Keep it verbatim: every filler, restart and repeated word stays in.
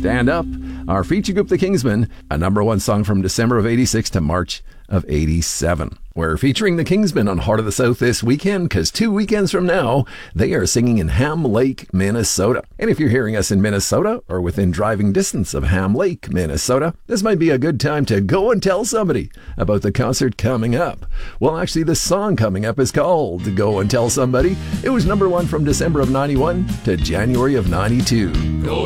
Stand Up. Our feature group, The Kingsmen, a number one song from December of eighty-six to March of eighty-seven. We're featuring The Kingsmen on Heart of the South this weekend because two weekends from now, they are singing in Ham Lake, Minnesota. And if you're hearing us in Minnesota or within driving distance of Ham Lake, Minnesota, this might be a good time to go and tell somebody about the concert coming up. Well, actually, the song coming up is called Go and Tell Somebody. It was number one from December of ninety-one to January of ninety-two. Go